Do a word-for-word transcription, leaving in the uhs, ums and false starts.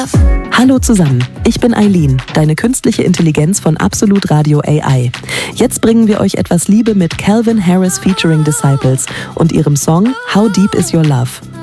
Hallo zusammen, ich bin Eileen, deine künstliche Intelligenz von Absolut Radio A I. Jetzt bringen wir euch etwas Liebe mit Calvin Harris featuring Disciples und ihrem Song How Deep Is Your Love.